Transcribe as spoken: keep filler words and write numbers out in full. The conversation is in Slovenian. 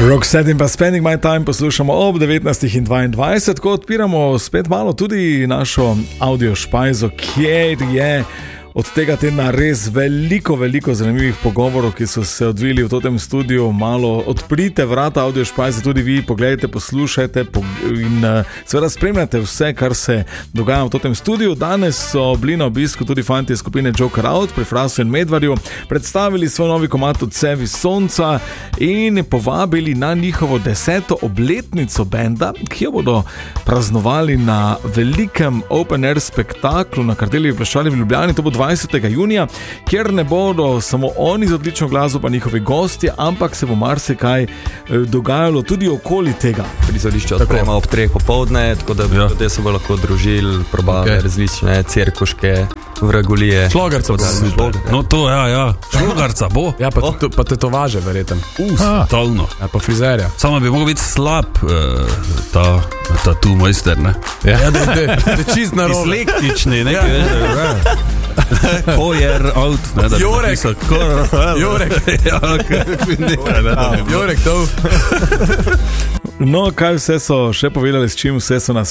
Roxette in pa Spending My Time poslušamo ob devetnajstih in dvaindvajset, ko odpiramo spet malo tudi našo audio špajzo, kjer je od tega tedna res veliko, veliko zanimivih pogovorov, ki so se odvili v tem studiu. Malo odprite vrata audio špajze, tudi vi pogledajte, poslušajte in seveda spremljate vse, kar se dogaja v tem studiu. Danes so bili na obisku tudi fanti skupine Joker Out pri Frasu in Medvarju, predstavili svoj novi komad Odsevi sonca in povabili na njihovo deseto obletnico benda, ki jo bodo praznovali na velikem open air spektaklu na Kardeljevi ploščadi v Ljubljani. To bo dvajsetega junija, kjer ne bodo samo oni z odlično glasbo pa njihovi gosti, ampak se bo marsikaj dogajalo tudi okoli tega. Prizorišče odprema ob treh popoldne, tako da ja. Ljudje se bo lahko družili, probali okay. različne cirkuške, vragulije. Šlogarca bo. No to, ja, ja. Šlogarca bo. Ja, pa, oh. t- pa tetovaže, verjetem. Us, totalno. Ja, pa frizerja. Samo bi mogel biti slab uh, ta tatu mojster, ne? Ja, ja da, da, da čist narobe. Dislektični, nekaj. Ja. Ja. Kojer out. Ne, da Jorek. Jorek. Ja, okay. Jorek to. No, kaj vse so še povedali, s čim vse so nas